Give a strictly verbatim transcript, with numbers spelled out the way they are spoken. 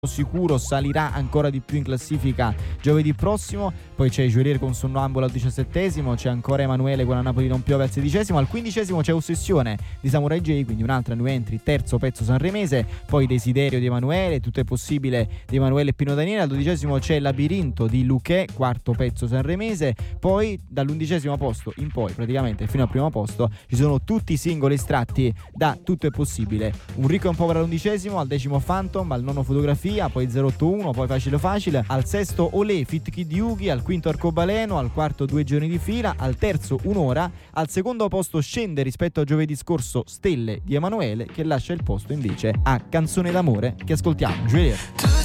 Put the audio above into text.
sicuro salirà ancora di più in classifica giovedì prossimo. Poi c'è Joelier con Sonnambula al diciassettesimo, c'è ancora Emanuele con la Napoli non piove al sedicesimo, al quindicesimo c'è Ossessione di Samurai J, quindi un'altra new entry, terzo pezzo sanremese. Poi Desiderio di Emanuele, Tutto è possibile di Emanuele e Pino Daniele. Al dodicesimo c'è Labirinto di Luché, quarto pezzo sanremese. Poi dall'undicesimo posto in poi, praticamente fino al primo posto, ci sono tutti i singoli estratti da Tutto è possibile. Un ricco e un povero all'undicesimo, al decimo Phantom, al nono Fotografia, poi zero otto uno, poi Facile Facile, al sesto Olé Fit Kid Yugi, al quinto Arcobaleno, al quarto Due giorni di fila, al terzo Un'ora, al secondo posto scende rispetto a giovedì scorso Stelle di Emanuele, che lascia il posto invece a Canzone d'amore che ascoltiamo. Joelier.